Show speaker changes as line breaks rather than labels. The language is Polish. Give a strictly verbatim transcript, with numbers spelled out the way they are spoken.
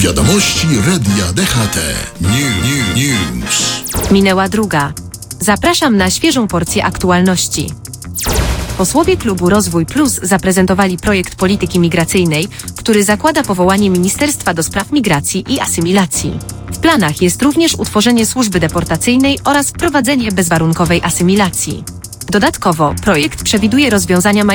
Wiadomości Radia D H T. New, new, news.
Minęła druga. Zapraszam na świeżą porcję aktualności. Posłowie klubu Rozwój Plus zaprezentowali projekt polityki migracyjnej, który zakłada powołanie Ministerstwa do Spraw Migracji i Asymilacji. W planach jest również utworzenie służby deportacyjnej oraz wprowadzenie bezwarunkowej asymilacji. Dodatkowo projekt przewiduje rozwiązania